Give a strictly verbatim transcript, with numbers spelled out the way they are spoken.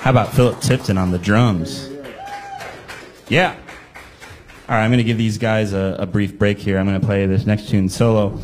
How about Philip Tipton on the drums? Yeah. All right, I'm going to give these guys a, a brief break here. I'm going to play this next tune solo.